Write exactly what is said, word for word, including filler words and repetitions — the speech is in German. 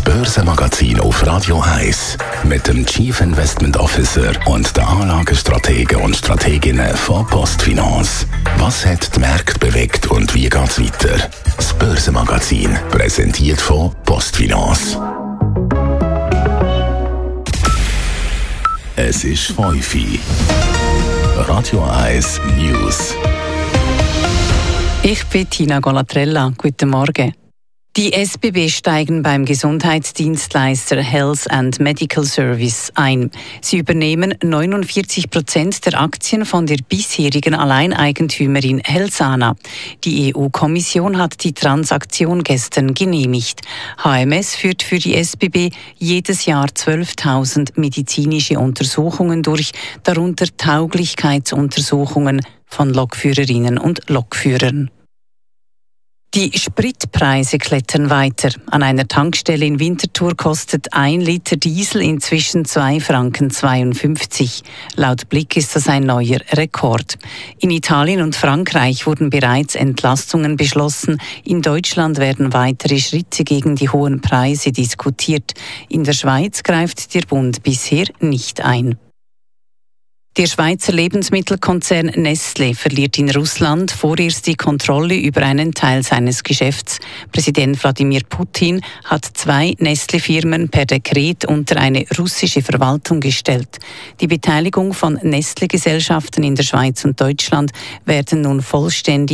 Börsenmagazin auf Radio eins mit dem Chief Investment Officer und den Anlagestrategen und Strateginnen von Postfinance. Was hat die Märkte bewegt und wie geht's weiter? Das Börsenmagazin, präsentiert von Postfinance. Es ist fünf Uhr. Radio eins News. Ich bin Tina Golatrella. Guten Morgen. Die S B B steigen beim Gesundheitsdienstleister Health and Medical Service ein. Sie übernehmen neunundvierzig Prozent der Aktien von der bisherigen Alleineigentümerin Helsana. Die E U-Kommission hat die Transaktion gestern genehmigt. H M S führt für die S B B jedes Jahr zwölftausend medizinische Untersuchungen durch, darunter Tauglichkeitsuntersuchungen von Lokführerinnen und Lokführern. Die Spritpreise klettern weiter. An einer Tankstelle in Winterthur kostet ein Liter Diesel inzwischen zwei Franken zweiundfünfzig. Laut Blick ist das ein neuer Rekord. In Italien und Frankreich wurden bereits Entlastungen beschlossen. In Deutschland werden weitere Schritte gegen die hohen Preise diskutiert. In der Schweiz greift der Bund bisher nicht ein. Der Schweizer Lebensmittelkonzern Nestlé verliert in Russland vorerst die Kontrolle über einen Teil seines Geschäfts. Präsident Wladimir Putin hat zwei Nestlé-Firmen per Dekret unter eine russische Verwaltung gestellt. Die Beteiligung von Nestlé-Gesellschaften in der Schweiz und Deutschland werden nun vollständig